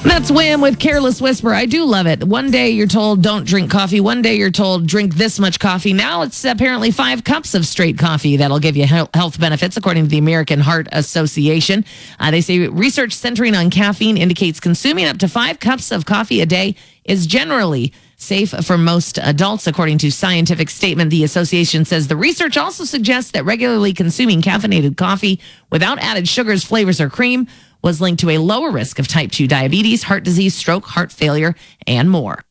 That's Wham with Careless Whisper. I do love it. One day you're told don't drink coffee. One day you're told drink this much coffee. Now it's apparently 5 cups of straight coffee that'll give you health benefits, according to the American Heart Association. They say research centering on caffeine indicates consuming up to 5 cups of coffee a day is generally safe for most adults, according to scientific statement. The association says the research also suggests that regularly consuming caffeinated coffee without added sugars, flavors, or cream was linked to a lower risk of type 2 diabetes, heart disease, stroke, heart failure, and more.